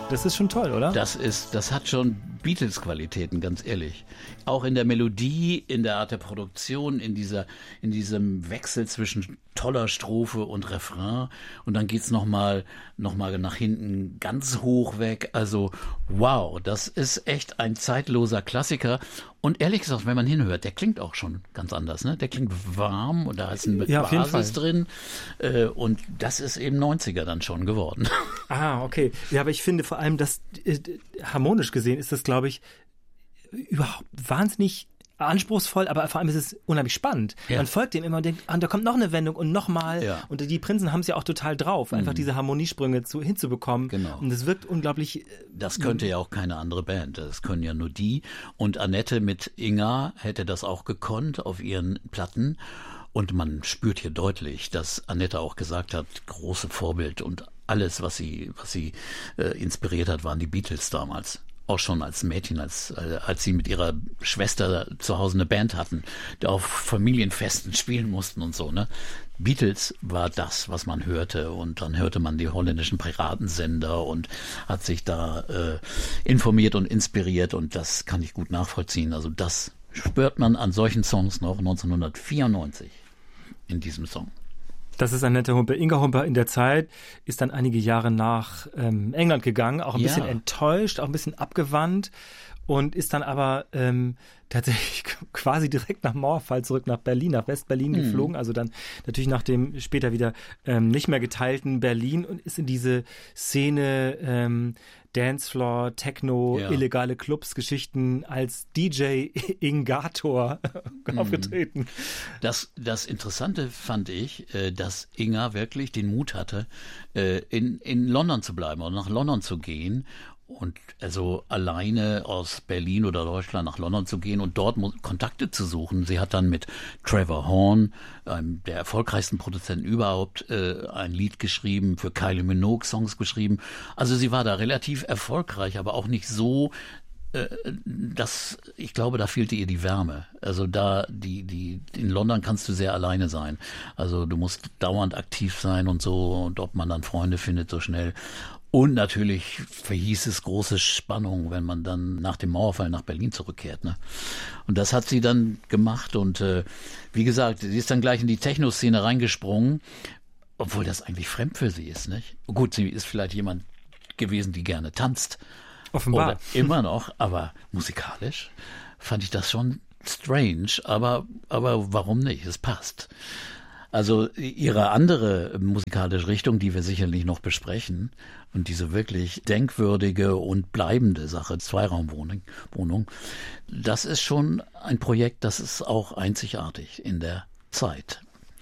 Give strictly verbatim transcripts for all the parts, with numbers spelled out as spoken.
Das ist schon toll, oder? Das ist, das hat schon Beatles-Qualitäten, ganz ehrlich. Auch in der Melodie, in der Art der Produktion, in dieser, in diesem Wechsel zwischen toller Strophe und Refrain. Und dann geht's noch mal, noch mal nach hinten ganz hoch weg. Also, wow, das ist echt ein zeitloser Klassiker. Und ehrlich gesagt, wenn man hinhört, der klingt auch schon ganz anders, ne? Der klingt warm und da ist ein ja, Basis drin. Äh, und das ist eben neunziger dann schon geworden. Ah, okay. Ja, aber ich finde vor allem, dass äh, harmonisch gesehen ist das, glaube ich, überhaupt wahnsinnig anspruchsvoll, aber vor allem ist es unheimlich spannend. Ja. Man folgt dem immer und denkt, ah, da kommt noch eine Wendung und nochmal. Ja. Und die Prinzen haben es ja auch total drauf, einfach mhm. diese Harmoniesprünge zu, hinzubekommen. Genau. Und es wirkt unglaublich. Das könnte ja auch keine andere Band. Das können ja nur die. Und Annette mit Inga hätte das auch gekonnt auf ihren Platten. Und man spürt hier deutlich, dass Annette auch gesagt hat, große Vorbild und alles, was sie, was sie äh, inspiriert hat, waren die Beatles damals. Auch schon als Mädchen, als, als sie mit ihrer Schwester zu Hause eine Band hatten, die auf Familienfesten spielen mussten und so, ne? Beatles war das, was man hörte, und dann hörte man die holländischen Piratensender und hat sich da äh, informiert und inspiriert, und das kann ich gut nachvollziehen. Also das spürt man an solchen Songs noch neunzehnhundertvierundneunzig in diesem Song. Das ist Annette Humpe. Inga Humpe in der Zeit ist dann einige Jahre nach ähm, England gegangen, auch ein ja. bisschen enttäuscht, auch ein bisschen abgewandt, und ist dann aber ähm, tatsächlich quasi direkt nach Mauerfall zurück nach Berlin, nach West-Berlin mhm. geflogen, also dann natürlich nach dem später wieder ähm, nicht mehr geteilten Berlin, und ist in diese Szene ähm, Dancefloor, Techno, ja. illegale Clubs, Geschichten als D J Ingator mhm. aufgetreten. Das, das Interessante fand ich, dass Inga wirklich den Mut hatte, in, in London zu bleiben und nach London zu gehen. Und also alleine aus Berlin oder Deutschland nach London zu gehen und dort Kontakte zu suchen. Sie hat dann mit Trevor Horn, einem der erfolgreichsten Produzenten überhaupt, äh, ein Lied geschrieben, für Kylie Minogue Songs geschrieben. Also sie war da relativ erfolgreich, aber auch nicht so, äh, dass, ich glaube, da fehlte ihr die Wärme. Also da, die, die, in London kannst du sehr alleine sein. Also du musst dauernd aktiv sein und so, und ob man dann Freunde findet so schnell. Und natürlich verhieß es große Spannung, wenn man dann nach dem Mauerfall nach Berlin zurückkehrt, ne? Und das hat sie dann gemacht, und äh, wie gesagt, sie ist dann gleich in die Techno-Szene reingesprungen, obwohl das eigentlich fremd für sie ist, nicht? Gut, sie ist vielleicht jemand gewesen, die gerne tanzt. Offenbar. Oder immer noch, aber musikalisch fand ich das schon strange, aber, aber warum nicht? Es passt. Also ihre andere musikalische Richtung, die wir sicherlich noch besprechen, und diese wirklich denkwürdige und bleibende Sache, Zweiraumwohnung, Wohnung, das ist schon ein Projekt, das ist auch einzigartig in der Zeit.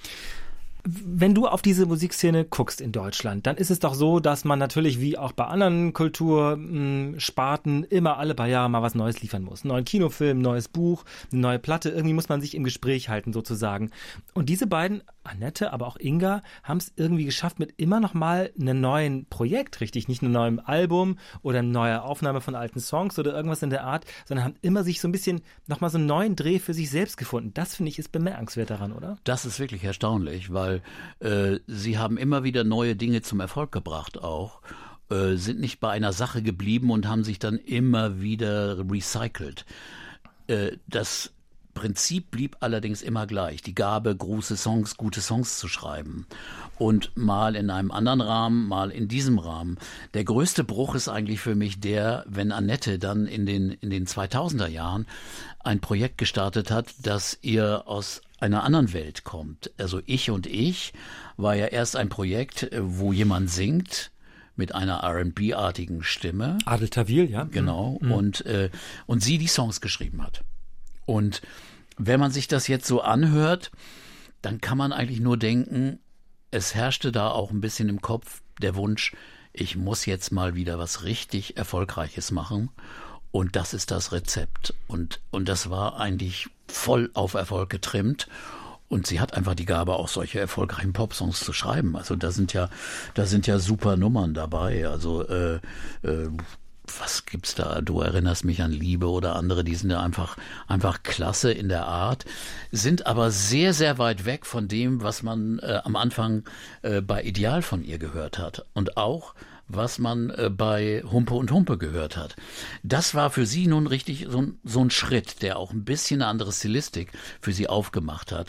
Wenn du auf diese Musikszene guckst in Deutschland, dann ist es doch so, dass man natürlich wie auch bei anderen Kultursparten immer alle paar Jahre mal was Neues liefern muss. Einen neuen Kinofilm, ein neues Buch, eine neue Platte. Irgendwie muss man sich im Gespräch halten sozusagen. Und diese beiden, Annette, aber auch Inga, haben es irgendwie geschafft mit immer noch mal einem neuen Projekt, richtig? Nicht einem neuen Album oder eine neue Aufnahme von alten Songs oder irgendwas in der Art, sondern haben immer sich so ein bisschen noch mal so einen neuen Dreh für sich selbst gefunden. Das, finde ich, ist bemerkenswert daran, oder? Das ist wirklich erstaunlich, weil äh, sie haben immer wieder neue Dinge zum Erfolg gebracht auch, äh, sind nicht bei einer Sache geblieben und haben sich dann immer wieder recycelt. Äh, das Prinzip blieb allerdings immer gleich. Die Gabe, große Songs, gute Songs zu schreiben. Und mal in einem anderen Rahmen, mal in diesem Rahmen. Der größte Bruch ist eigentlich für mich der, wenn Annette dann in den, in den zweitausender Jahren ein Projekt gestartet hat, das ihr aus einer anderen Welt kommt. Also Ich und Ich war ja erst ein Projekt, wo jemand singt mit einer R and B-artigen Stimme. Adel Tawil, ja. Genau. Mhm. Und, äh, und sie die Songs geschrieben hat. Und wenn man sich das jetzt so anhört, dann kann man eigentlich nur denken, es herrschte da auch ein bisschen im Kopf der Wunsch, ich muss jetzt mal wieder was richtig Erfolgreiches machen. Und das ist das Rezept. Und, und das war eigentlich voll auf Erfolg getrimmt. Und sie hat einfach die Gabe, auch solche erfolgreichen Popsongs zu schreiben. Also da sind ja, da sind ja super Nummern dabei. Also äh, äh, was gibt's da? Du erinnerst mich an Liebe oder andere, die sind ja einfach, einfach klasse in der Art, sind aber sehr, sehr weit weg von dem, was man äh, am Anfang äh, bei Ideal von ihr gehört hat. Und auch was man äh, bei Humpe und Humpe gehört hat. Das war für sie nun richtig so, so ein Schritt, der auch ein bisschen eine andere Stilistik für sie aufgemacht hat,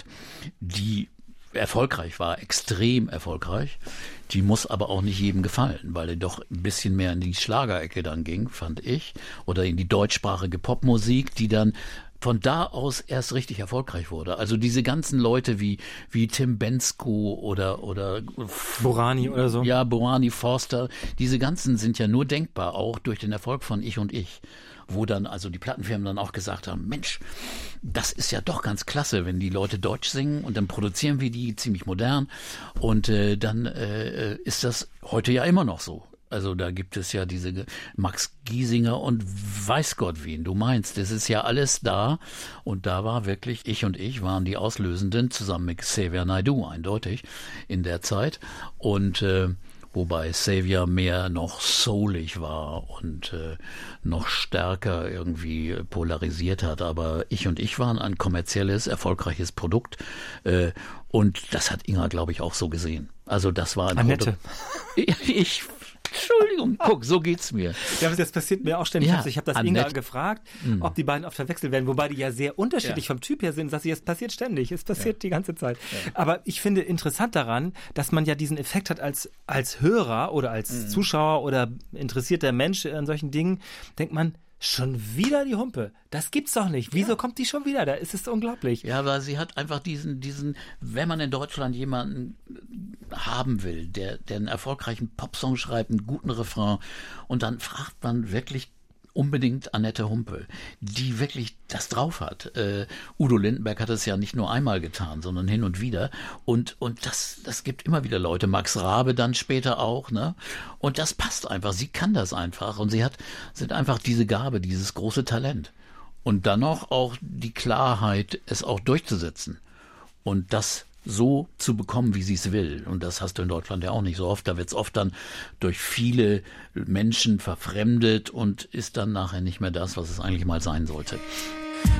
die erfolgreich war, extrem erfolgreich. Die muss aber auch nicht jedem gefallen, weil er doch ein bisschen mehr in die Schlagerecke dann ging, fand ich, oder in die deutschsprachige Popmusik, die dann von da aus erst richtig erfolgreich wurde. Also diese ganzen Leute wie wie Tim Bendzko oder oder Borani oder so. Ja, Borani, Forster, diese ganzen sind ja nur denkbar, auch durch den Erfolg von Ich und Ich. Wo dann also die Plattenfirmen dann auch gesagt haben, Mensch, das ist ja doch ganz klasse, wenn die Leute Deutsch singen und dann produzieren wir die ziemlich modern und äh, dann äh, ist das heute ja immer noch so. Also da gibt es ja diese Max Giesinger und weiß Gott wen du meinst. Das ist ja alles da und da war wirklich Ich und Ich waren die Auslösenden zusammen mit Xavier Naidoo eindeutig in der Zeit und äh, wobei Xavier mehr noch soulig war und äh, noch stärker irgendwie polarisiert hat. Aber Ich und Ich waren ein kommerzielles, erfolgreiches Produkt äh, und das hat Inga, glaube ich, auch so gesehen. Also das war ein Annette. Produkt. Ich Entschuldigung, guck, so geht's mir. Ja, das passiert mir auch ständig. Ja, ich habe das Annette. Inga gefragt, Mhm. ob die beiden oft verwechselt werden, wobei die ja sehr unterschiedlich Ja. vom Typ her sind. Sagt sie, es passiert ständig, es passiert Ja. die ganze Zeit. Ja. Aber ich finde interessant daran, dass man ja diesen Effekt hat als, als Hörer oder als Mhm. Zuschauer oder interessierter Mensch an solchen Dingen, denkt man, schon wieder die Humpe. Das gibt's doch nicht. Wieso Ja. kommt die schon wieder? Da ist es unglaublich. Ja, aber sie hat einfach diesen, diesen, wenn man in Deutschland jemanden haben will, der, der einen erfolgreichen Popsong schreibt, einen guten Refrain, und dann fragt man wirklich unbedingt Annette Humpe, die wirklich das drauf hat. Äh, Udo Lindenberg hat es ja nicht nur einmal getan, sondern hin und wieder. Und, und das, das gibt immer wieder Leute. Max Rabe dann später auch, ne? Und das passt einfach. Sie kann das einfach. Und sie hat, sie hat einfach diese Gabe, dieses große Talent. Und dann noch auch die Klarheit, es auch durchzusetzen. Und das so zu bekommen, wie sie es will. Und das hast du in Deutschland ja auch nicht so oft. Da wird es oft dann durch viele Menschen verfremdet und ist dann nachher nicht mehr das, was es eigentlich mal sein sollte.